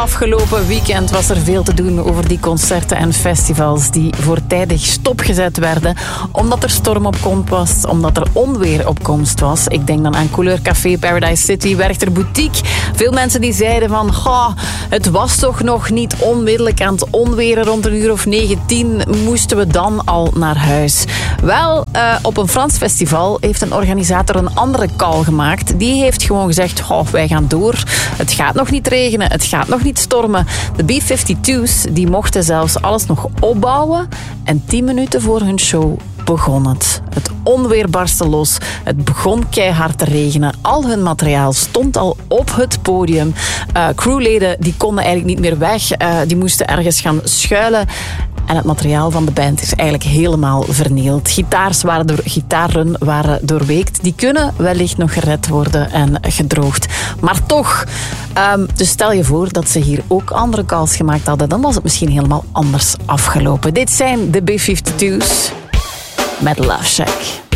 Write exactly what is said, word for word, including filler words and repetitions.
Afgelopen weekend was er veel te doen over die concerten en festivals die voortijdig stopgezet werden omdat er storm op komst was, omdat er onweer op komst was. Ik denk dan aan Couleur Café, Paradise City, Werchter Boutique. Veel mensen die zeiden van, goh, het was toch nog niet onmiddellijk aan het onweren rond een uur of negentien, moesten we dan al naar huis? Wel, uh, op een Frans festival heeft een organisator een andere call gemaakt. Die heeft gewoon gezegd, goh, wij gaan door. Het gaat nog niet regenen, het gaat nog niet stormen. De B vijfentwintig's die mochten zelfs alles nog opbouwen. En tien minuten voor hun show begon het. Het onweer barstte los. Het begon keihard te regenen. Al hun materiaal stond al op het podium. Uh, crewleden die konden eigenlijk niet meer weg. Uh, die moesten ergens gaan schuilen. En het materiaal van de band is eigenlijk helemaal vernield. Gitaars waren door, gitaren waren doorweekt. Die kunnen wellicht nog gered worden en gedroogd. Maar toch, um, dus stel je voor dat ze hier ook andere calls gemaakt hadden. Dan was het misschien helemaal anders afgelopen. Dit zijn de B vijfentwintig's met Love Shack.